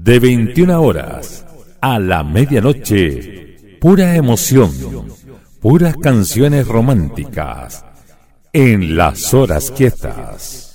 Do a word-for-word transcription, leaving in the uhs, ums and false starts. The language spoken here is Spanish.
de veintiuna horas a la medianoche, pura emoción, puras canciones románticas en las horas quietas.